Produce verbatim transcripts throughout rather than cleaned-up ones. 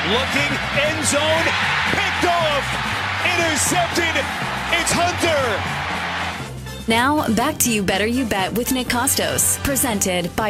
looking, end zone, picked off, intercepted, it's Hunter. Now, back to You Better You Bet with Nick Costos, presented by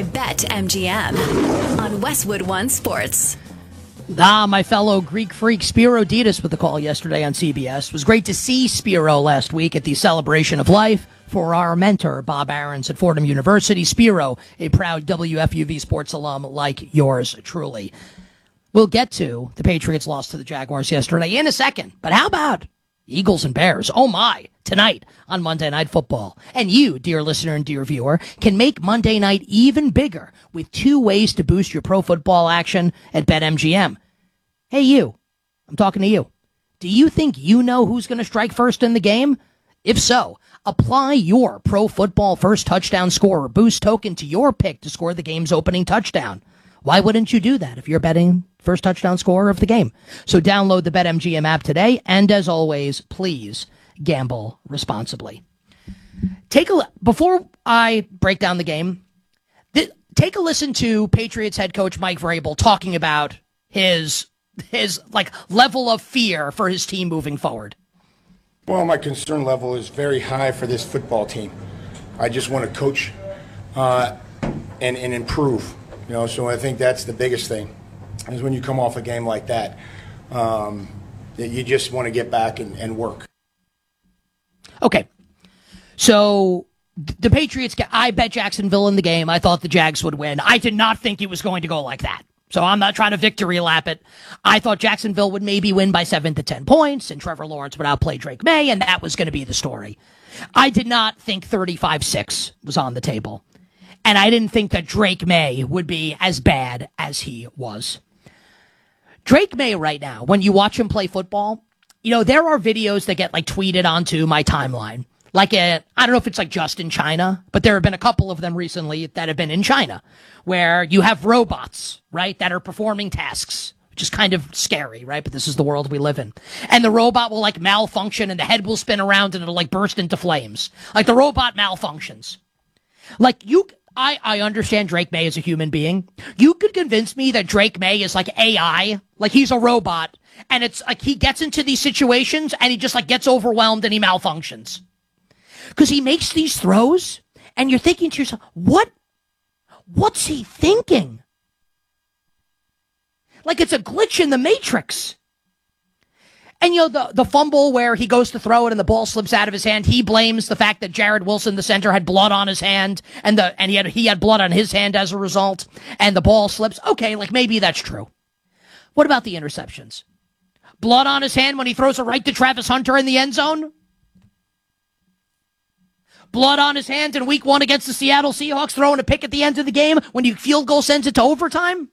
BetMGM on Westwood One Sports. Ah, my fellow Greek freak Spiro Ditas with the call yesterday on C B S. It was great to see Spiro last week at the Celebration of Life for our mentor, Bob Aarons at Fordham University. Spiro, a proud W F U V sports alum like yours truly. We'll get to the Patriots loss to the Jaguars yesterday in a second. But how about Eagles and Bears? Oh my, tonight on Monday Night Football. And you, dear listener and dear viewer, can make Monday night even bigger with two ways to boost your pro football action at BetMGM. Hey you, I'm talking to you. Do you think you know who's going to strike first in the game? If so, apply your Pro Football First Touchdown Scorer boost token to your pick to score the game's opening touchdown. Why wouldn't you do that if you're betting first touchdown scorer of the game? So download the BetMGM app today, and as always, please gamble responsibly. Take a before I break down the game. Th- take a listen to Patriots head coach Mike Vrabel talking about his his like level of fear for his team moving forward. Well, my concern level is very high for this football team. I just want to coach uh, and, and improve. You know, so I think that's the biggest thing, is when you come off a game like that, um, that you just want to get back and, and work. Okay, so the Patriots, I bet Jacksonville in the game. I thought the Jags would win. I did not think it was going to go like that. So I'm not trying to victory lap it. I thought Jacksonville would maybe win by seven to ten points, and Trevor Lawrence would outplay Drake May, and that was going to be the story. I did not think thirty-five six was on the table. And I didn't think that Drake May would be as bad as he was. Drake May right now, when you watch him play football, you know, there are videos that get like tweeted onto my timeline. Like a, I don't know if it's like just in China, but there have been a couple of them recently that have been in China where you have robots, right, that are performing tasks, which is kind of scary, right? But this is the world we live in. And the robot will like malfunction and the head will spin around and it'll like burst into flames. Like the robot malfunctions. Like you, I, I understand Drake May is a human being. You could convince me that Drake May is like A I, like he's a robot, and it's like he gets into these situations and he just like gets overwhelmed and he malfunctions. Because he makes these throws, and you're thinking to yourself, what, what's he thinking? Like it's a glitch in the Matrix. And, you know, the, the fumble where he goes to throw it and the ball slips out of his hand, he blames the fact that Jared Wilson, the center, had blood on his hand, and the and he had he had blood on his hand as a result, and the ball slips. Okay, like maybe that's true. What about the interceptions? Blood on his hand when he throws it right to Travis Hunter in the end zone? Blood on his hands in week one against the Seattle Seahawks, throwing a pick at the end of the game when you field goal sends it to overtime?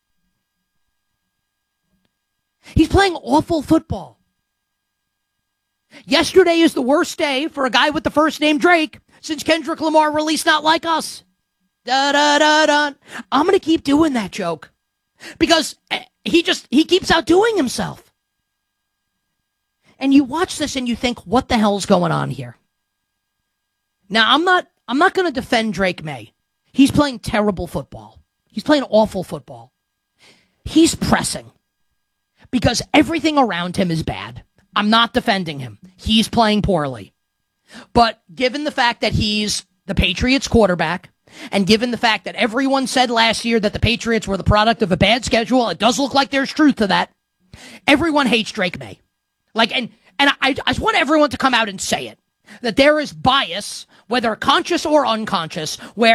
He's playing awful football. Yesterday is the worst day for a guy with the first name Drake since Kendrick Lamar released Not Like Us. Da, da, da, da. I'm going to keep doing that joke because he just, he keeps outdoing himself. And you watch this and you think, what the hell's going on here? Now, I'm not I'm not going to defend Drake May. He's playing terrible football. He's playing awful football. He's pressing because everything around him is bad. I'm not defending him. He's playing poorly. But given the fact that he's the Patriots quarterback, and given the fact that everyone said last year that the Patriots were the product of a bad schedule, it does look like there's truth to that. Everyone hates Drake May. Like, and, and I, I just want everyone to come out and say it. That there is bias, whether conscious or unconscious, where